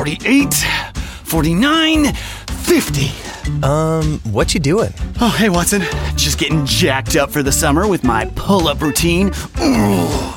48, 49, 50. What you doing? Oh, hey, Watson. Just getting jacked up for the summer with my pull-up routine. Ooh.